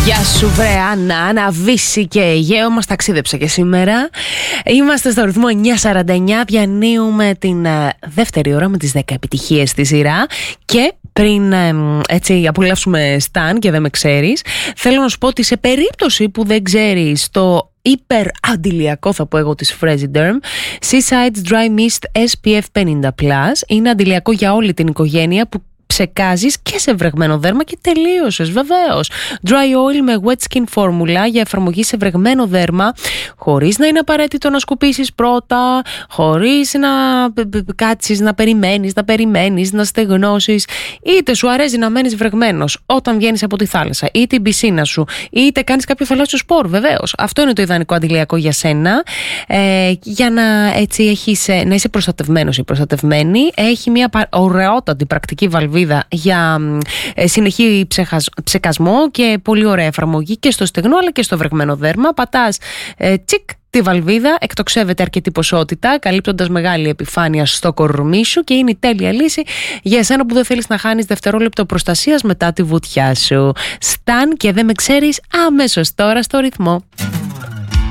Γεια σου βρε Άννα, Αναβίση και Αιγαίο μας ταξίδεψε και σήμερα. Είμαστε στο ρυθμό 9.49, διανύουμε την δεύτερη ώρα με τις 10 επιτυχίες στη σειρά. Και πριν έτσι απολαύσουμε Stan και δεν με ξέρεις, θέλω να σου πω ότι σε περίπτωση που δεν ξέρεις το υπεραντιλιακό, θα πω εγώ, της Fresiderm Seasides Dry Mist SPF 50+, είναι αντιλιακό για όλη την οικογένεια που ψεκάζεις και σε βρεγμένο δέρμα και τελείωσες, βεβαίως. Dry oil με wet skin φόρμουλα για εφαρμογή σε βρεγμένο δέρμα, χωρίς να είναι απαραίτητο να σκουπίσεις πρώτα, χωρίς να κάτσεις, να περιμένεις, να στεγνώσεις. Είτε σου αρέσει να μένεις βρεγμένος όταν βγαίνεις από τη θάλασσα, είτε την πισίνα σου, είτε κάνεις κάποιο θαλάσσιο σπορ, βεβαίως. Αυτό είναι το ιδανικό αντιλιακό για σένα, για να έτσι να είσαι προστατευμένος ή προστατευμένη. Έχει μια ωραιότατη πρακτική βαλβίδα για συνεχή ψεκασμό και πολύ ωραία εφαρμογή και στο στεγνό αλλά και στο βρεγμένο δέρμα. Πατάς τσικ τη βαλβίδα, εκτοξεύεται αρκετή ποσότητα, καλύπτοντας μεγάλη επιφάνεια στο κορμί σου και είναι η τέλεια λύση για εσένα που δεν θέλεις να χάνεις δευτερόλεπτο προστασίας μετά τη βουτιά σου. Stan και δεν με ξέρεις, αμέσως τώρα στο ρυθμό.